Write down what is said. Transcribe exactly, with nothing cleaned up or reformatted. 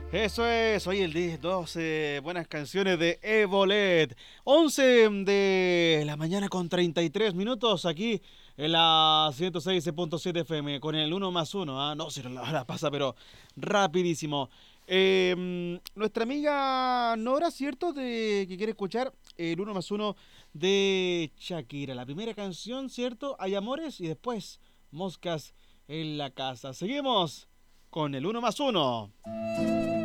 Eso es, hoy el día doce, buenas canciones de Evolet. once de la mañana con treinta y tres minutos aquí en la ciento seis punto siete F M con el uno más uno. ¿Ah? No, si no la hora pasa, pero rapidísimo. Eh, nuestra amiga Nora, ¿cierto? De que quiere escuchar el uno más uno de Shakira. La primera canción, ¿cierto? Hay amores y después moscas en la casa. Seguimos con el uno más uno.